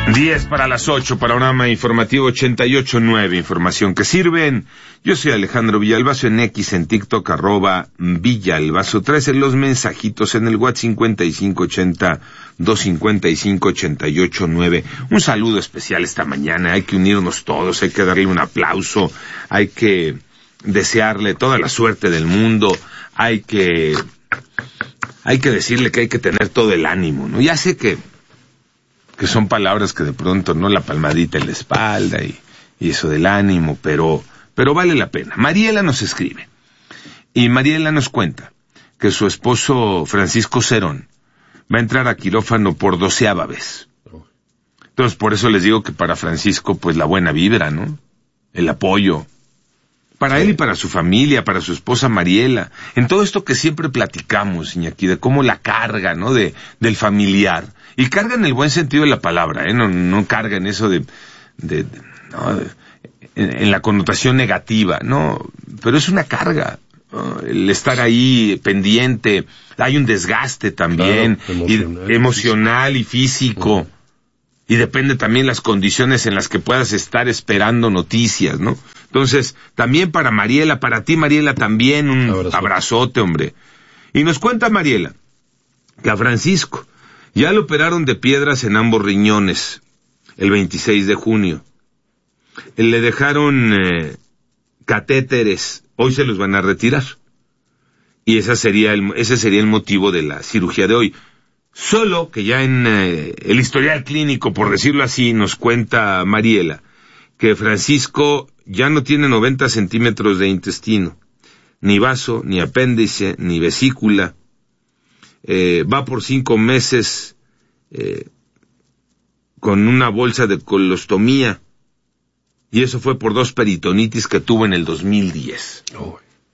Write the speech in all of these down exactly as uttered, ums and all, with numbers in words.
diez para las ocho, panorama informativo ochenta y ocho punto nueve, información que sirven. Yo soy Alejandro Villalbazo, en X, en TikTok, arroba Villalbazo trece, los mensajitos en el WhatsApp cincuenta y cinco ochenta, doscientos cincuenta y cinco, ochenta y ocho nueve. Un saludo especial esta mañana, hay que unirnos todos, hay que darle un aplauso, hay que desearle toda la suerte del mundo, hay que, hay que decirle que hay que tener todo el ánimo, ¿no? Ya sé que que son palabras que de pronto, ¿no? La palmadita en la espalda y, y eso del ánimo, pero, pero vale la pena. Mariela nos escribe, y Mariela nos cuenta que su esposo Francisco Cerón va a entrar a quirófano por doceava vez. Entonces, por eso les digo que para Francisco, pues la buena vibra, ¿no? El apoyo. Para sí. Él y para su familia, para su esposa Mariela. En todo esto que siempre platicamos, Iñaki, de cómo la carga, ¿no? De, del familiar. Y carga en el buen sentido de la palabra, ¿eh? No, no carga en eso de, de, de, no, de en, en la connotación negativa, no, pero es una carga, ¿no? El estar ahí pendiente, hay un desgaste también, claro, emocional, y, emocional y físico, uh-huh. Y depende también las condiciones en las que puedas estar esperando noticias, ¿no? Entonces, también para Mariela, para ti Mariela también un Abrazo. abrazote, hombre. Y nos cuenta Mariela que a Francisco ya lo operaron de piedras en ambos riñones el veintiséis de junio. Le dejaron eh, catéteres, hoy se los van a retirar. Y esa sería el, ese sería el motivo de la cirugía de hoy. Solo que ya en eh, el historial clínico, por decirlo así, nos cuenta Mariela que Francisco ya no tiene noventa centímetros de intestino, ni vaso, ni apéndice, ni vesícula. Eh, va por cinco meses eh, con una bolsa de colostomía, y eso fue por dos peritonitis que tuvo en el dos mil diez. Oh.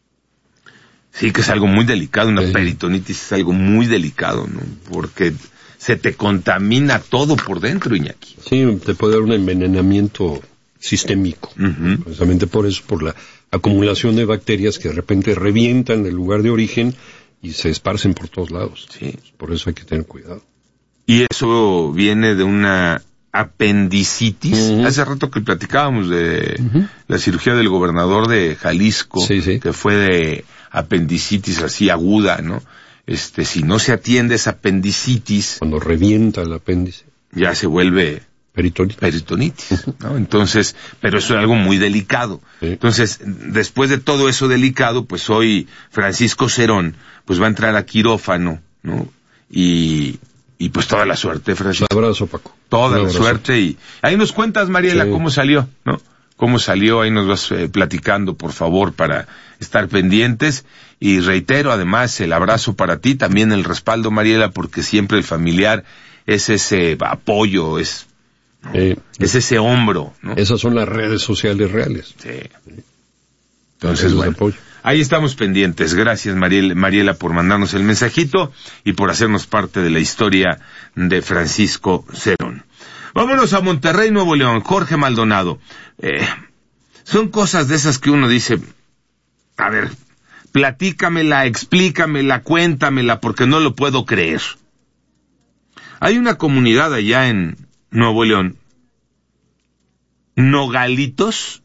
Sí, que es algo muy delicado, una sí. peritonitis es algo muy delicado, ¿no? Porque se te contamina todo por dentro, Iñaki. Sí, te puede dar un envenenamiento sistémico, uh-huh. Precisamente por eso, por la acumulación de bacterias que de repente revientan el lugar de origen y se esparcen por todos lados. Sí. Por eso hay que tener cuidado. Y eso viene de una apendicitis. Uh-huh. Hace rato que platicábamos de uh-huh. la cirugía del gobernador de Jalisco, sí, sí. que fue de apendicitis así aguda, ¿no? Este, si no se atiende esa apendicitis, cuando revienta el apéndice, ya se vuelve peritonitis, peritonitis, ¿no? Entonces, pero eso es algo muy delicado. Sí. Entonces, después de todo eso delicado, pues hoy Francisco Cerón, pues va a entrar a quirófano, ¿no? Y, y pues toda la suerte, Francisco. Un abrazo, Paco. Toda la suerte. Y ahí nos cuentas, Mariela, sí. cómo salió, ¿no? Cómo salió, ahí nos vas eh, platicando, por favor, para estar pendientes. Y reitero, además, el abrazo para ti, también el respaldo, Mariela, porque siempre el familiar es ese apoyo, es, ¿no? eh, es ese hombro, ¿no? Esas son las redes sociales reales. Sí. Entonces, bueno, apoyo. Ahí estamos pendientes. Gracias, Mariela, Mariela, por mandarnos el mensajito y por hacernos parte de la historia de Francisco Cerón. Vámonos a Monterrey, Nuevo León. Jorge Maldonado. Eh, son cosas de esas que uno dice, a ver, platícamela, explícamela, cuéntamela, porque no lo puedo creer. Hay una comunidad allá en Nuevo León, Nogalitos,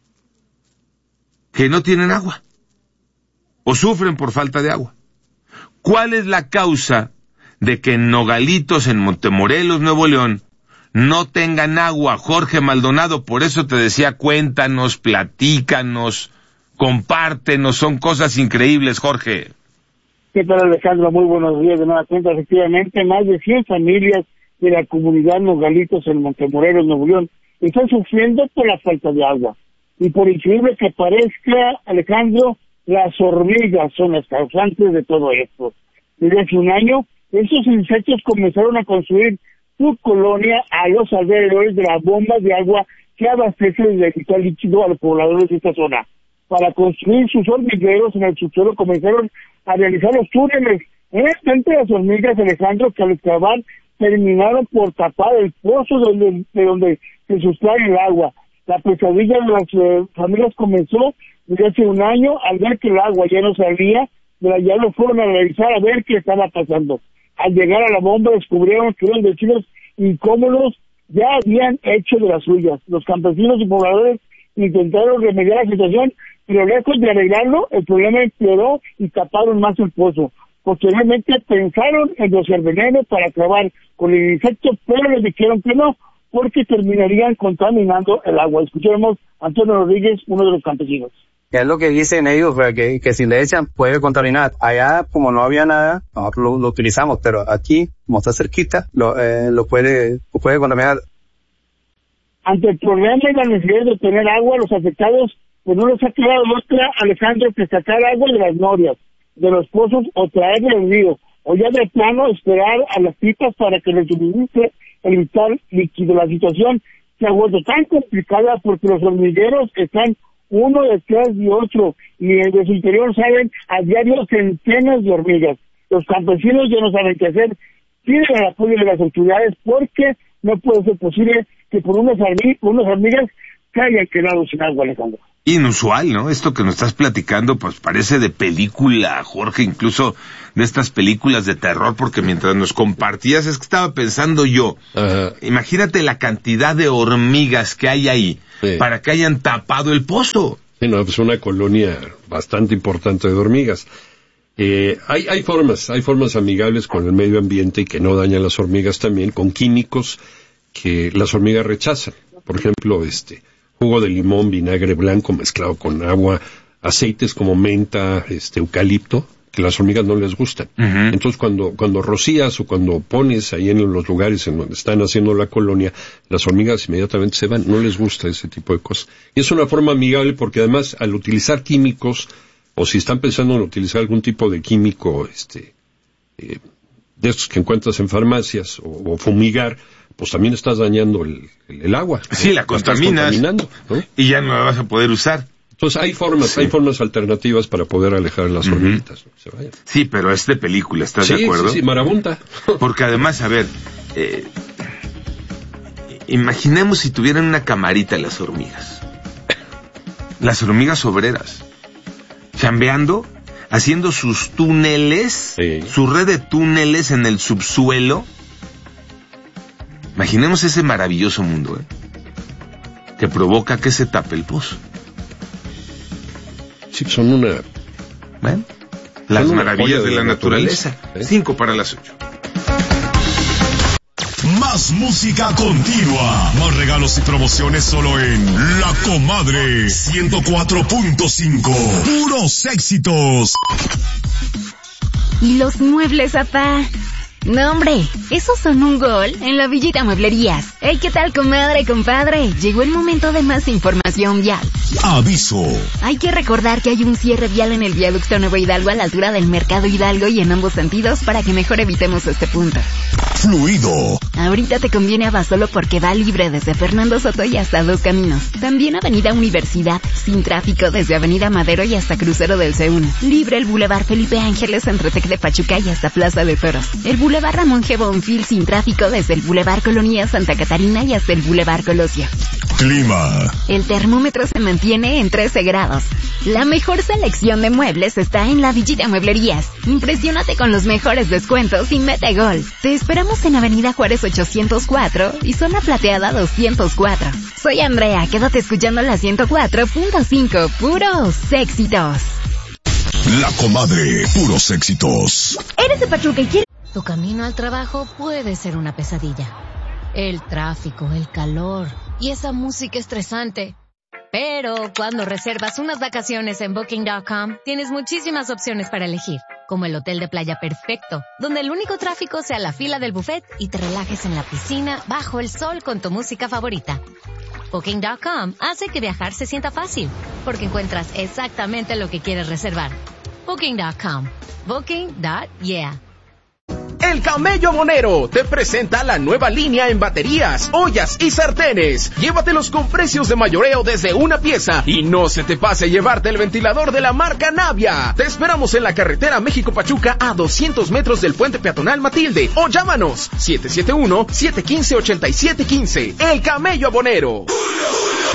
que no tienen agua, o sufren por falta de agua. ¿Cuál es la causa de que en Nogalitos, en Montemorelos, Nuevo León, no tengan agua? Jorge Maldonado, por eso te decía, cuéntanos, platícanos, compártenos, son cosas increíbles, Jorge. ¿Qué tal, Alejandro? Muy buenos días de nueva cuenta. Efectivamente, más de cien familias de la comunidad Nogalitos en Montemorelos, Nuevo León, están sufriendo por la falta de agua. Y por increíble que parezca, Alejandro, las hormigas son las causantes de todo esto. Desde hace un año, estos insectos comenzaron a construir su colonia a los alrededores de las bombas de agua que abastecen de vital líquido a los pobladores de esta zona. Para construir sus hormigueros en el subsuelo comenzaron a realizar los túneles. En entre las hormigas, Alejandro, que al excavar terminaron por tapar el pozo de donde, de donde se sustrae el agua. La pesadilla de las eh, familias comenzó desde hace un año al ver que el agua ya no salía, ya lo fueron a revisar a ver qué estaba pasando. Al llegar a la bomba descubrieron que eran vecinos incómodos ya habían hecho de las suyas. Los campesinos y pobladores intentaron remediar la situación, pero lejos de arreglarlo, el problema empeoró y taparon más el pozo. Posteriormente pensaron en rociar veneno para acabar con el insecto, pero les dijeron que no, porque terminarían contaminando el agua. Escuchemos a Antonio Rodríguez, uno de los campesinos. Es lo que dicen ellos, que, que si le echan puede contaminar. Allá, como no había nada, nosotros lo, lo utilizamos, pero aquí, como está cerquita, lo, eh, lo puede, lo puede contaminar. Ante el problema y la necesidad de obtener agua, los afectados, pues no les ha quedado otra, Alejandro, que sacar agua de las norias, de los pozos o traerla del río, o ya de plano esperar a las pipas para que les suministre el vital líquido. La situación se ha vuelto tan complicada porque los hormigueros están uno detrás de otro y desde su interior salen a diario centenas de hormigas. Los campesinos ya no saben qué hacer, piden el apoyo de las autoridades porque no puede ser posible que por unas hormigas, unas hormigas se hayan quedado sin agua, Alejandro. Inusual, ¿no? Esto que nos estás platicando, pues parece de película, Jorge, incluso de estas películas de terror, porque mientras nos compartías, es que estaba pensando yo, uh-huh. Imagínate la cantidad de hormigas que hay ahí, sí, para que hayan tapado el pozo. Sí, no, pues una colonia bastante importante de hormigas. Eh, hay, hay formas, hay formas amigables con el medio ambiente y que no dañan las hormigas también, con químicos que las hormigas rechazan. Por ejemplo, este... jugo de limón, vinagre blanco mezclado con agua, aceites como menta, este eucalipto, que las hormigas no les gustan. Uh-huh. Entonces cuando cuando rocías o cuando pones ahí en los lugares en donde están haciendo la colonia, las hormigas inmediatamente se van, no les gusta ese tipo de cosas. Y es una forma amigable porque además al utilizar químicos, o si están pensando en utilizar algún tipo de químico, este, eh, de estos que encuentras en farmacias, o, o fumigar, pues también estás dañando el, el, el agua. Sí, la contaminas, ¿no? Y ya no la vas a poder usar. Entonces hay formas, sí, hay formas alternativas para poder alejar las hormiguitas. Uh-huh. Se vayan. Sí, pero es de película, ¿estás sí, de acuerdo? Sí, sí, marabunta. Porque además, a ver, eh, imaginemos si tuvieran una camarita las hormigas. Las hormigas obreras. Chambeando, haciendo sus túneles, sí, su red de túneles en el subsuelo. Imaginemos ese maravilloso mundo, ¿eh? Que provoca que se tape el pozo. Sí, son una... ¿Ven? Las son maravillas de, de la, la naturaleza. naturaleza. ¿Eh? Cinco para las ocho. Más música continua. Más regalos y promociones solo en La Comadre ciento cuatro punto cinco. Puros éxitos. ¿Y los muebles, papá? No, hombre, esos son un gol en la Villita Mueblerías. Hey, ¿qué tal, comadre, compadre? Llegó el momento de más información vial. Aviso. Hay que recordar que hay un cierre vial en el viaducto Nuevo Hidalgo a la altura del Mercado Hidalgo y en ambos sentidos para que mejor evitemos este punto. Fluido. Ahorita te conviene Abasolo porque va libre desde Fernando Soto y hasta Dos Caminos. También Avenida Universidad, sin tráfico desde Avenida Madero y hasta Crucero del C uno. Libre el Boulevard Felipe Ángeles entre Tec de Pachuca y hasta Plaza de Toros. El Boulevard Ramón G. Bonfil sin tráfico desde el Boulevard Colonia Santa Catarina y hasta el Boulevard Colosio. Clima. El termómetro se mantiene en trece grados. La mejor selección de muebles está en la Villita Mueblerías. Impresiónate con los mejores descuentos y mete gol. Te esperamos en Avenida Juárez ochocientos cuatro y Zona Plateada doscientos cuatro. Soy Andrea, quédate escuchando la ciento cuatro punto cinco. Puros éxitos. La Comadre, puros éxitos. ¿Eres de Pachuca y quieres? Tu camino al trabajo puede ser una pesadilla. El tráfico, el calor y esa música estresante. Pero cuando reservas unas vacaciones en Booking punto com, tienes muchísimas opciones para elegir, como el hotel de playa perfecto, donde el único tráfico sea la fila del buffet y te relajes en la piscina bajo el sol con tu música favorita. Booking punto com hace que viajar se sienta fácil, porque encuentras exactamente lo que quieres reservar. Booking punto com. Booking. Yeah. El Camello Monero te presenta la nueva línea en baterías, ollas y sartenes. Llévatelos con precios de mayoreo desde una pieza y no se te pase llevarte el ventilador de la marca Navia. Te esperamos en la carretera México-Pachuca a doscientos metros del puente peatonal Matilde o llámanos siete siete uno, siete uno cinco, ocho siete uno cinco. El Camello Monero.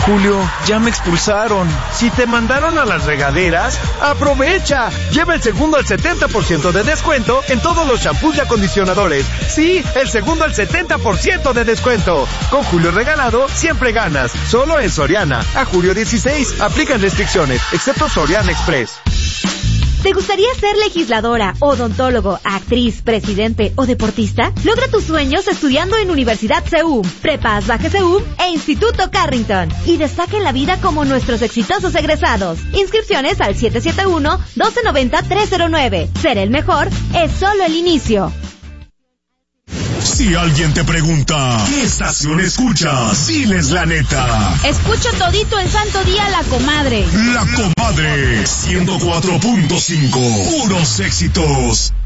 Julio, ya me expulsaron. Si te mandaron a las regaderas, ¡aprovecha! Lleva el segundo al setenta por ciento de descuento en todos los champús y acondicionadores. Sí, el segundo al setenta por ciento de descuento. Con Julio Regalado, siempre ganas. Solo en Soriana. A julio dieciséis. Aplican restricciones, excepto Soriana Express. ¿Te gustaría ser legisladora, odontólogo, actriz, presidente o deportista? Logra tus sueños estudiando en Universidad C U M, Prepas Baje C U M e Instituto Carrington. Y destaca en la vida como nuestros exitosos egresados. Inscripciones al siete siete uno, doce noventa, trescientos nueve. Ser el mejor es solo el inicio. Si alguien te pregunta, ¿qué estación escuchas? Diles la neta. Escucho todito en Santo Día La Comadre. La Comadre, ciento cuatro punto cinco. Puros éxitos.